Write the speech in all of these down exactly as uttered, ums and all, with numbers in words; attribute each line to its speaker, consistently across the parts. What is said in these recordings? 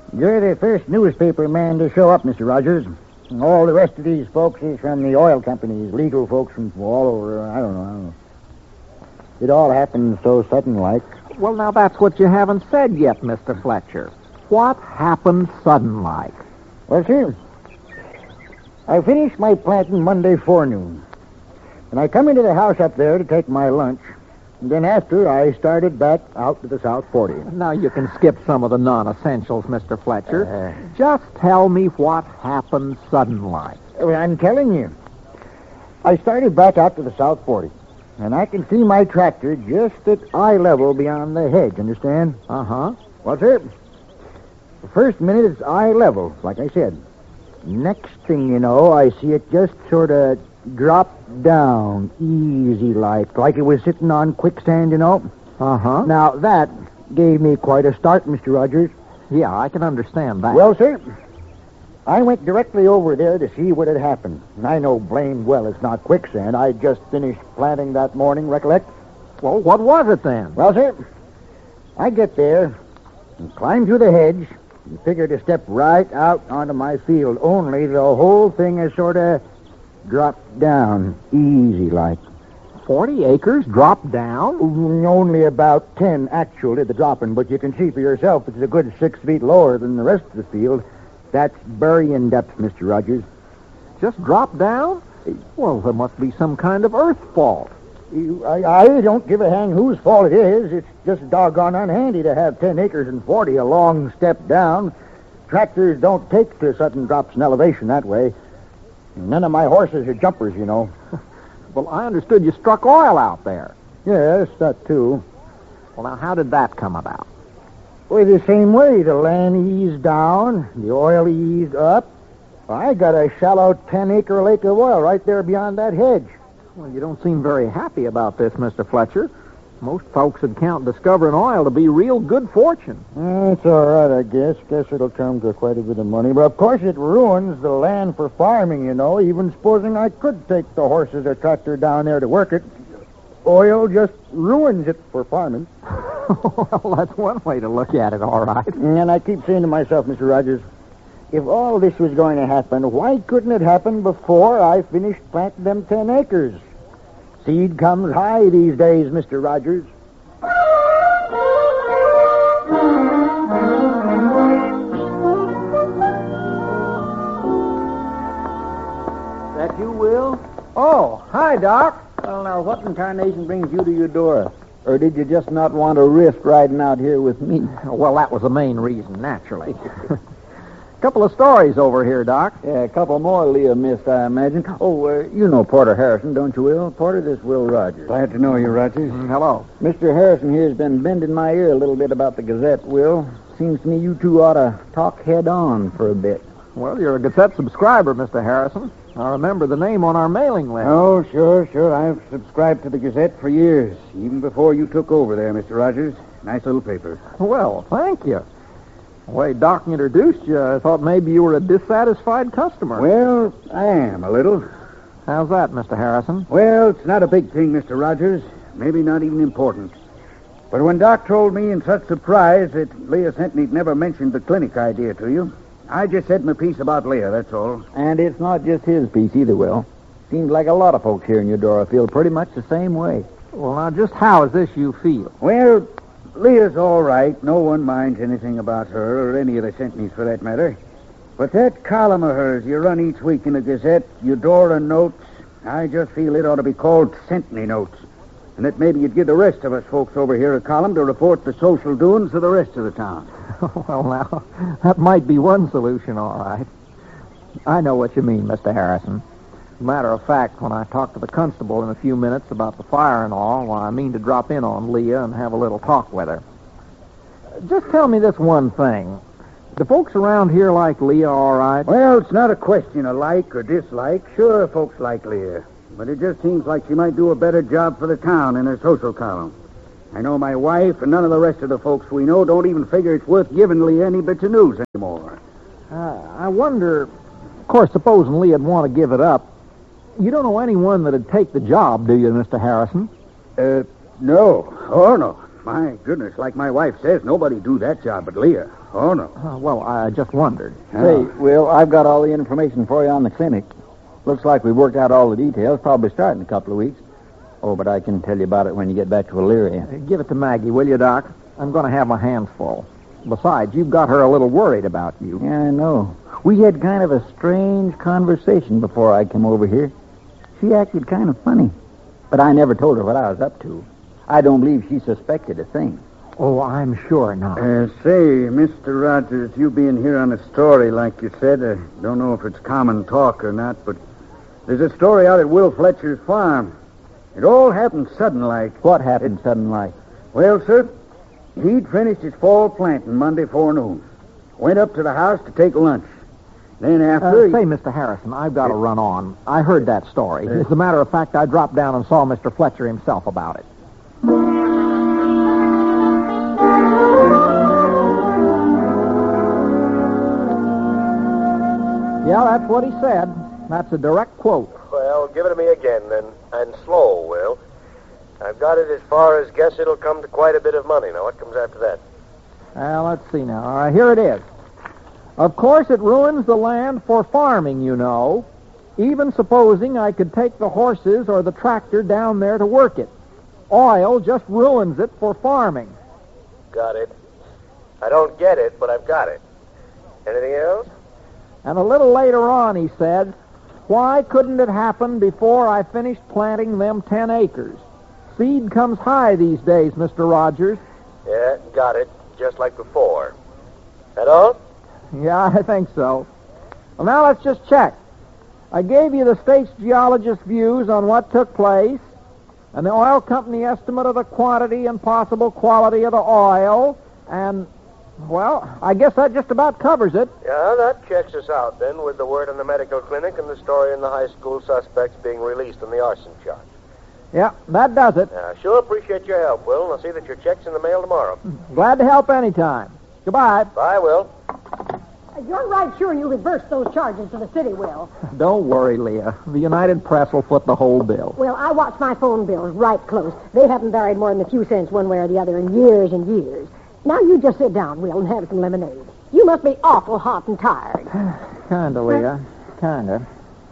Speaker 1: You're the first newspaper man to show up, Mister Rogers. All the rest of these folks is from the oil companies, legal folks from all over. I don't know. I don't know. It all happened so sudden-like.
Speaker 2: Well, now that's what you haven't said yet, Mister Fletcher. What happened sudden-like?
Speaker 1: Well, sir, I finished my planting Monday forenoon. And I come into the house up there to take my lunch. And then after, I started back out to the South forty.
Speaker 2: Now you can skip some of the non-essentials, Mister Fletcher.
Speaker 1: Uh,
Speaker 2: Just tell me what happened sudden-like.
Speaker 1: Well, I'm telling you. I started back out to the South forty. And I can see my tractor just at eye level beyond the hedge, understand?
Speaker 2: Uh-huh.
Speaker 1: Well, sir, the first minute it's eye level, like I said. Next thing you know, I see it just sort of drop down, easy-like, like it was sitting on quicksand, you know?
Speaker 2: Uh-huh.
Speaker 1: Now, that gave me quite a start, Mister Rogers.
Speaker 2: Yeah, I can understand that.
Speaker 1: Well, sir, I went directly over there to see what had happened. And I know blamed well it's not quicksand. I just finished planting that morning, recollect?
Speaker 2: Well, what was it then?
Speaker 1: Well, sir, I get there and climb through the hedge and figure to step right out onto my field, only the whole thing is sort of dropped down, easy-like.
Speaker 2: Forty acres dropped down?
Speaker 1: Only about ten, actually, the dropping, but you can see for yourself it's a good six feet lower than the rest of the field. That's burying depth, Mister Rogers.
Speaker 2: Just dropped down? Well, there must be some kind of earth fault.
Speaker 1: You, I, I don't give a hang whose fault it is. It's just doggone unhandy to have ten acres and forty a long step down. Tractors don't take to sudden drops in elevation that way. None of my horses are jumpers, you know.
Speaker 2: Well, I understood you struck oil out there.
Speaker 1: Yes, that too.
Speaker 2: Well, now, how did that come about?
Speaker 1: Well, the same way. The land eased down, the oil eased up. I got a shallow ten-acre lake of oil right there beyond that hedge.
Speaker 2: Well, you don't seem very happy about this, Mister Fletcher. Most folks would count discovering oil to be real good fortune.
Speaker 1: Eh, it's all right, I guess. Guess it'll come to quite a bit of money. But, of course, it ruins the land for farming, you know, even supposing I could take the horses or tractor down there to work it. Oil just ruins it for farming.
Speaker 2: Well, that's one way to look at it, all right.
Speaker 1: And I keep saying to myself, Mister Rogers, if all this was going to happen, why couldn't it happen before I finished planting them ten acres? Seed comes high these days, Mister Rogers.
Speaker 3: That you, Will?
Speaker 2: Oh, hi, Doc.
Speaker 3: Well, now, what in tarnation brings you to Eudora? Or did you just not want to risk riding out here with me?
Speaker 2: Well, that was the main reason, naturally. Couple of stories over here, Doc.
Speaker 3: Yeah, a couple more Leah missed, I imagine. Oh, uh, you know Porter Harrison, don't you, Will? Porter, this Will Rogers.
Speaker 4: Glad to know you, Rogers.
Speaker 2: Mm, hello.
Speaker 3: Mister Harrison here's been bending my ear a little bit about the Gazette, Will. Seems to me you two ought to talk head-on for a bit.
Speaker 2: Well, you're a Gazette subscriber, Mister Harrison. I remember the name on our mailing list.
Speaker 4: Oh, sure, sure. I've subscribed to the Gazette for years, even before you took over there, Mister Rogers. Nice little paper.
Speaker 2: Well, thank you. The way Doc introduced you, I thought maybe you were a dissatisfied customer.
Speaker 4: Well, I am a little.
Speaker 2: How's that, Mister Harrison?
Speaker 4: Well, it's not a big thing, Mister Rogers. Maybe not even important. But when Doc told me in such surprise that Leah Sentney'd never mentioned the clinic idea to you, I just said my piece about Leah, that's all.
Speaker 3: And it's not just his piece either, Will. Seems like a lot of folks here in Eudora feel pretty much the same way.
Speaker 2: Well, now, just how is this you feel?
Speaker 4: Well, Leah's all right. No one minds anything about her, or any of the Sentneys for that matter. But that column of hers you run each week in the Gazette, Eudora Notes, I just feel it ought to be called Sentney Notes. And that maybe you'd give the rest of us folks over here a column to report the social doings of the rest of the town.
Speaker 2: Well, now, that might be one solution, all right. I know what you mean, Mister Harrison. Matter of fact, when I talk to the constable in a few minutes about the fire and all, well, I mean to drop in on Leah and have a little talk with her. Just tell me this one thing. Do folks around here like Leah all right?
Speaker 4: Well, it's not a question of like or dislike. Sure, folks like Leah. But it just seems like she might do a better job for the town in her social column. I know my wife and none of the rest of the folks we know don't even figure it's worth giving Leah any bits of news anymore.
Speaker 2: Uh, I wonder, of course, supposing Leah'd want to give it up, you don't know anyone that'd take the job, do you, Mister Harrison?
Speaker 4: Uh, no. Oh, no. My goodness, like my wife says, nobody do that job but Leah. Oh, no.
Speaker 2: Uh, well, I just wondered.
Speaker 3: Say, Will, I've got all the information for you on the clinic. Looks like we've worked out all the details. Probably start in a couple of weeks. Oh, but I can tell you about it when you get back to Elyria.
Speaker 2: Uh, Give it to Maggie, will you, Doc? I'm going to have my hands full. Besides, you've got her a little worried about you.
Speaker 3: Yeah, I know. We had kind of a strange conversation before I came over here. She acted kind of funny. But I never told her what I was up to. I don't believe she suspected a thing.
Speaker 2: Oh, I'm sure not.
Speaker 4: Uh, say, Mister Rogers, you being here on a story like you said, I don't know if it's common talk or not, but there's a story out at Will Fletcher's farm. It all happened sudden like.
Speaker 3: What happened sudden like?
Speaker 4: Well, sir, he'd finished his fall planting Monday forenoon. Went up to the house to take lunch. Then after...
Speaker 2: Uh,
Speaker 4: he...
Speaker 2: say, Mister Harrison, I've got to run on. I heard that story. As a matter of fact, I dropped down and saw Mister Fletcher himself about it. Yeah, that's what he said. That's a direct quote.
Speaker 5: Well, give it to me again, then, and slow, Will. I've got it as far as guess it'll come to quite a bit of money. Now, what comes after that?
Speaker 2: Well, let's see now. All right, here it is. Of course, it ruins the land for farming, you know. Even supposing I could take the horses or the tractor down there to work it. Oil just ruins it for farming.
Speaker 5: Got it. I don't get it, but I've got it. Anything else?
Speaker 2: And a little later on, he said, why couldn't it happen before I finished planting them ten acres? Seed comes high these days, Mister Rogers.
Speaker 5: Yeah, got it. Just like before. That all?
Speaker 2: Yeah, I think so. Well, now let's just check. I gave you the state's geologist's views on what took place, and the oil company estimate of the quantity and possible quality of the oil, and, well, I guess that just about covers it.
Speaker 5: Yeah, that checks us out, then, with the word in the medical clinic and the story in the high school suspects being released on the arson charge.
Speaker 2: Yeah, that does it.
Speaker 5: Yeah, sure appreciate your help, Will, and I'll see that your check's in the mail tomorrow.
Speaker 2: Glad to help anytime. Goodbye.
Speaker 5: Bye, Will.
Speaker 6: You're right sure you reversed those charges to the city, Will.
Speaker 2: Don't worry, Leah. The United Press will foot the whole bill.
Speaker 6: Well, I watch my phone bills right close. They haven't varied more than a few cents one way or the other in years and years. Now you just sit down, Will, and have some lemonade. You must be awful hot and tired.
Speaker 2: Kinda, Leah. Kinda.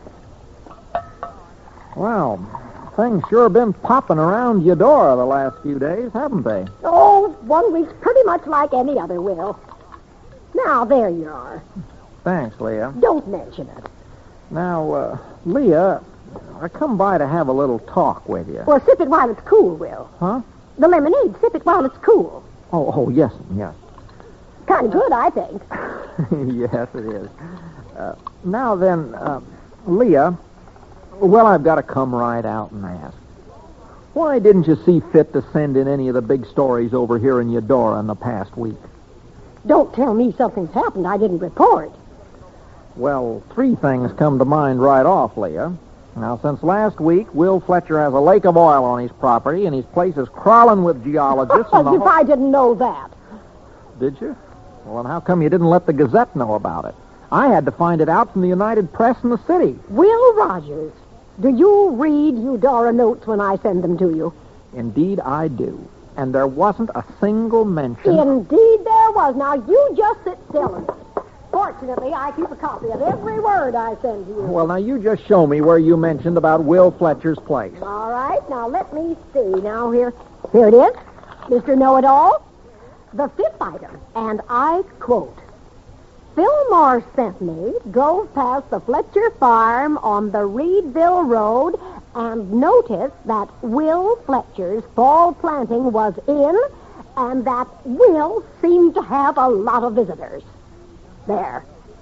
Speaker 2: Well, things sure been popping around Eudora the last few days, haven't they?
Speaker 6: Oh, one week's pretty much like any other, Will. Now, there you are.
Speaker 2: Thanks, Leah.
Speaker 6: Don't mention it.
Speaker 2: Now, uh, Leah, I come by to have a little talk with you.
Speaker 6: Well, sip it while it's cool, Will.
Speaker 2: Huh?
Speaker 6: The lemonade, sip it while it's cool.
Speaker 2: Oh, oh, yes, yes.
Speaker 6: Kind of good, I think.
Speaker 2: Yes, it is. Uh, now then, uh, Leah, well, I've got to come right out and ask. Why didn't you see fit to send in any of the big stories over here in Eudora in the past week?
Speaker 6: Don't tell me something's happened I didn't report.
Speaker 2: Well, three things come to mind right off, Leah. Now, since last week, Will Fletcher has a lake of oil on his property, and his place is crawling with geologists.
Speaker 6: As
Speaker 2: and the
Speaker 6: if
Speaker 2: whole...
Speaker 6: I didn't know that.
Speaker 2: Did you? Well, then how come you didn't let the Gazette know about it? I had to find it out from the United Press in the city.
Speaker 6: Will Rogers, do you read Eudora notes when I send them to you?
Speaker 2: Indeed, I do. And there wasn't a single mention...
Speaker 6: Indeed there was. Now, you just sit still and... Fortunately, I keep a copy of every word I send to you.
Speaker 2: Well, now, you just show me where you mentioned about Will Fletcher's place.
Speaker 6: All right. Now, let me see. Now, here... Here it is. Mister Know-It-All. The fifth item. And I quote... Fillmore sent me, drove past the Fletcher farm on the Reedville Road, and noticed that Will Fletcher's fall planting was in, and that Will seemed to have a lot of visitors. There.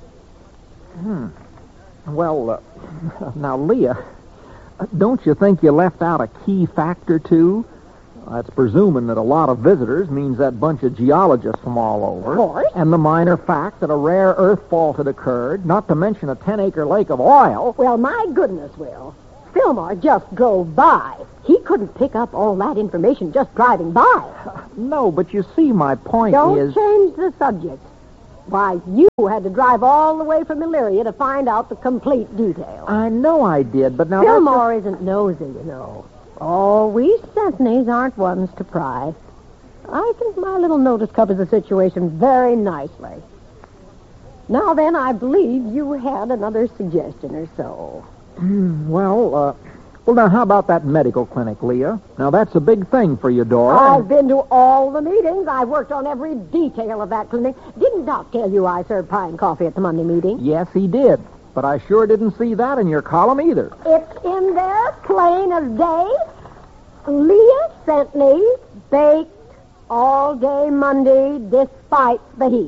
Speaker 2: Hmm. Well, uh, now, Leah, don't you think you left out a key factor, too? That's presuming that a lot of visitors means that bunch of geologists from all over.
Speaker 6: Of course.
Speaker 2: And the minor fact that a rare earth fault had occurred, not to mention a ten-acre lake of oil.
Speaker 6: Well, my goodness, Will. Fillmore just drove by. He couldn't pick up all that information just driving by.
Speaker 2: No, but you see, my point
Speaker 6: Don't
Speaker 2: is...
Speaker 6: change the subject. Why, you had to drive all the way from Elyria to find out the complete details.
Speaker 2: I know I did, but now...
Speaker 6: Fillmore isn't nosy, you know. Oh, we Stepneys aren't ones to pry. I think my little notice covers the situation very nicely. Now then, I believe you had another suggestion or so.
Speaker 2: Well, uh, well, now, how about that medical clinic, Leah? Now, that's a big thing for you, Dora.
Speaker 6: I've been to all the meetings. I've worked on every detail of that clinic. Didn't Doc tell you I served pie and coffee at the Monday meeting?
Speaker 2: Yes, he did. But I sure didn't see that in your column either.
Speaker 6: It's in there, plain as day. Leah sent me baked all day Monday despite the heat.